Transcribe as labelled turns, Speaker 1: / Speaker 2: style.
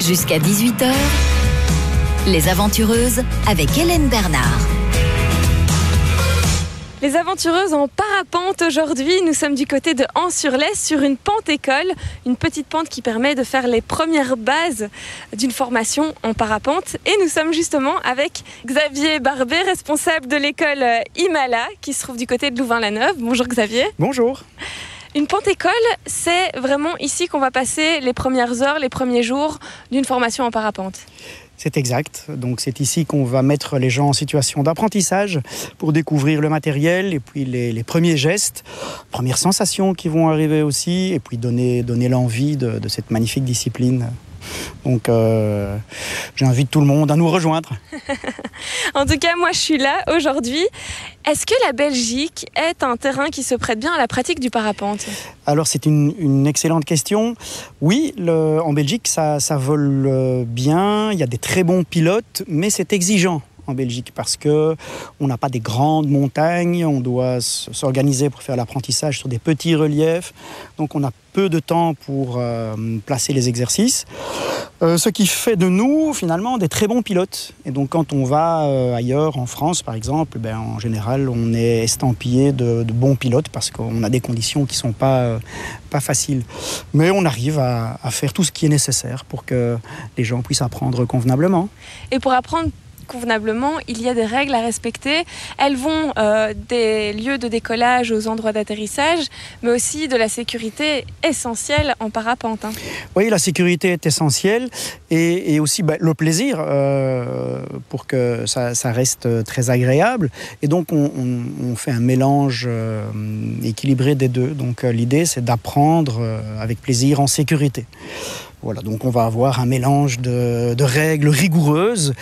Speaker 1: Jusqu'à 18h, Les Aventureuses avec Hélène Bernard.
Speaker 2: Les aventureuses en parapente aujourd'hui, nous sommes du côté de Ans-sur-Lez sur une pente-école, une petite pente qui permet de faire les premières bases d'une formation en parapente. Et nous sommes justement avec Xavier Barbet, responsable de l'école Himala, qui se trouve du côté de Louvain-la-Neuve. Bonjour Xavier.
Speaker 3: Bonjour.
Speaker 2: Une pente-école, c'est vraiment ici qu'on va passer les premières heures, les premiers jours d'une formation en parapente.
Speaker 3: C'est exact. Donc c'est ici qu'on va mettre les gens en situation d'apprentissage pour découvrir le matériel et puis les premiers gestes, premières sensations qui vont arriver aussi et puis donner l'envie de cette magnifique discipline. Donc j'invite tout le monde à nous rejoindre.
Speaker 2: En tout cas, moi je suis là aujourd'hui. Est-ce que la Belgique est un terrain qui se prête bien à la pratique du parapente ?
Speaker 3: Alors c'est une excellente question. Oui, en Belgique ça vole bien, il y a des très bons pilotes, mais c'est exigeant en Belgique parce qu'on n'a pas des grandes montagnes, on doit s'organiser pour faire l'apprentissage sur des petits reliefs, donc on a peu de temps pour placer les exercices, ce qui fait de nous finalement des très bons pilotes. Et donc quand on va ailleurs, en France par exemple, en général on est estampillé de bons pilotes parce qu'on a des conditions qui ne sont pas faciles. Mais on arrive à faire tout ce qui est nécessaire pour que les gens puissent apprendre convenablement.
Speaker 2: Et pour apprendre convenablement, il y a des règles à respecter. Elles vont des lieux de décollage aux endroits d'atterrissage, mais aussi de la sécurité essentielle en parapente.
Speaker 3: Oui, la sécurité est essentielle et aussi le plaisir pour que ça reste très agréable. Et donc, on fait un mélange équilibré des deux. Donc, l'idée, c'est d'apprendre avec plaisir en sécurité. Voilà, donc on va avoir un mélange de règles rigoureuses